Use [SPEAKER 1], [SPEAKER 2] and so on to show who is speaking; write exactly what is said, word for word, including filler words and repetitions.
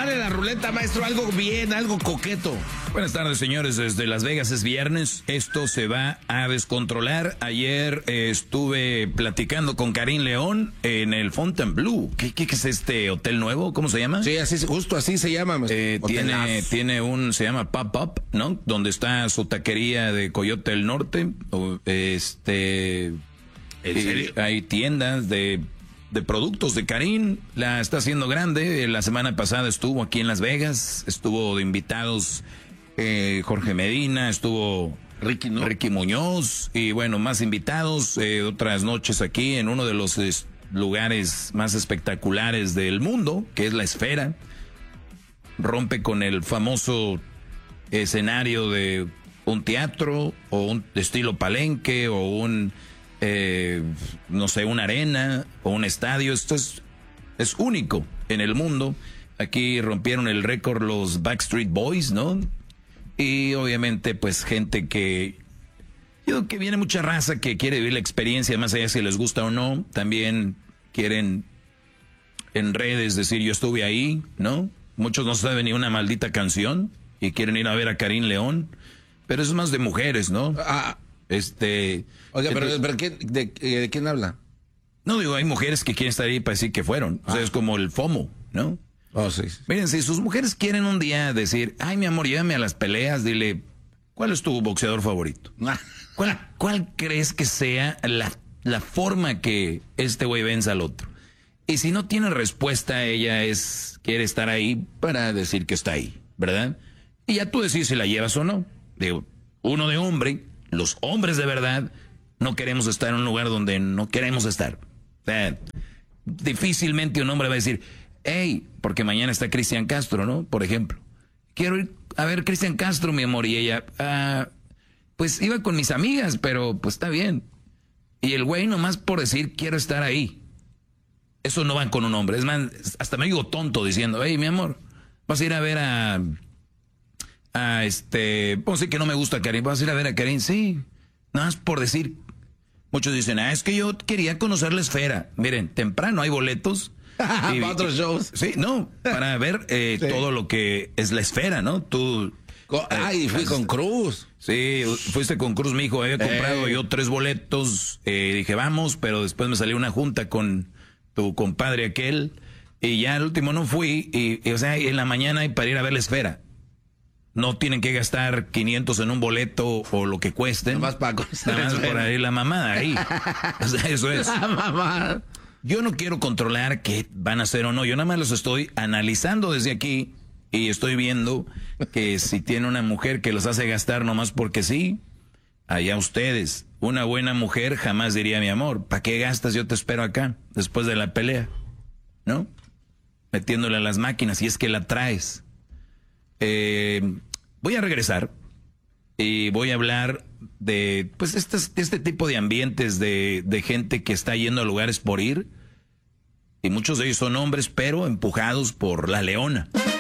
[SPEAKER 1] dale la ruleta, maestro, algo bien, algo coqueto.
[SPEAKER 2] Buenas tardes, señores, desde Las Vegas es viernes, esto se va a descontrolar. Ayer eh, estuve platicando con Karim León en el Fontainebleau. ¿Qué, qué, qué es este hotel nuevo? ¿Cómo se llama?
[SPEAKER 1] Sí, así, justo así se llama.
[SPEAKER 2] Eh, tiene, tiene un, se llama Pop Up, ¿no? Donde está su taquería de Coyote del Norte. O, este,
[SPEAKER 1] ¿En serio?
[SPEAKER 2] Hay tiendas de... de productos de Karim, la está haciendo grande. La semana pasada estuvo aquí en Las Vegas, estuvo de invitados eh, Jorge Medina, estuvo
[SPEAKER 1] Ricky, ¿no?
[SPEAKER 2] Ricky Muñoz, y bueno, más invitados, eh, otras noches aquí en uno de los es, lugares más espectaculares del mundo, que es la Esfera. Rompe con el famoso escenario de un teatro, o un estilo palenque, o un... Eh, no sé, una arena o un estadio. Esto es, es único en el mundo. Aquí rompieron el récord los Backstreet Boys, ¿no? Y obviamente, pues, gente que... Yo creo que viene mucha raza que quiere vivir la experiencia, más allá si les gusta o no. También quieren en redes decir, yo estuve ahí, ¿no? Muchos no saben ni una maldita canción y quieren ir a ver a Karim León. Pero eso es más de mujeres, ¿no?
[SPEAKER 1] Ah...
[SPEAKER 2] Este.
[SPEAKER 1] Oiga, pero,
[SPEAKER 2] entonces,
[SPEAKER 1] pero ¿qué, de, ¿de quién habla?
[SPEAKER 2] No, digo, hay mujeres que quieren estar ahí para decir que fueron. Ah. O sea, es como el FOMO, ¿no?
[SPEAKER 1] Oh, sí, sí.
[SPEAKER 2] Miren, si sus mujeres quieren un día decir, ay, mi amor, llévame a las peleas, dile, ¿cuál es tu boxeador favorito? ¿Cuál, cuál crees que sea la, la forma que este güey venza al otro? Y si no tiene respuesta, ella es, quiere estar ahí para decir que está ahí, ¿verdad? Y ya tú decides si la llevas o no. Digo, uno de hombre... Los hombres de verdad no queremos estar en un lugar donde no queremos estar. O sea, difícilmente un hombre va a decir, hey, porque mañana está Cristian Castro, ¿no? Por ejemplo. Quiero ir a ver Cristian Castro, mi amor. Y ella, ah, pues iba con mis amigas, pero pues está bien. Y el güey nomás por decir, quiero estar ahí. Eso no va con un hombre. Es más, hasta me digo tonto diciendo, hey, mi amor, vas a ir a ver a... a este, vamos a decir que no me gusta Karim, vas a ir a ver a Karim, sí, nada más por decir. Muchos dicen, ah, es que yo quería conocer la Esfera. Miren, temprano hay boletos.
[SPEAKER 1] y, para otros shows.
[SPEAKER 2] Sí, no, para ver eh, sí. todo lo que es la Esfera, ¿no? Tú...
[SPEAKER 1] Ay, eh, fui con Cruz.
[SPEAKER 2] Sí, fuiste con Cruz, mi hijo, había comprado eh. yo tres boletos, eh, dije, vamos, pero después me salió una junta con tu compadre aquel, y ya al último no fui, y, y o sea, en la mañana hay para ir a ver la Esfera. No tienen que gastar quinientos en un boleto o lo que cueste.
[SPEAKER 1] Nada más para
[SPEAKER 2] Nada más por ahí la mamada ahí. O sea, eso es.
[SPEAKER 1] La mamada.
[SPEAKER 2] Yo no quiero controlar qué van a hacer o no. Yo nada más los estoy analizando desde aquí y estoy viendo que si tiene una mujer que los hace gastar nomás porque sí, allá ustedes. Una buena mujer jamás diría, mi amor, ¿para qué gastas? Yo te espero acá después de la pelea. ¿No? Metiéndole a las máquinas y es que la traes. Eh, voy a regresar y voy a hablar de pues este, este tipo de ambientes de, de gente que está yendo a lugares por ir, y muchos de ellos son hombres pero empujados por la leona.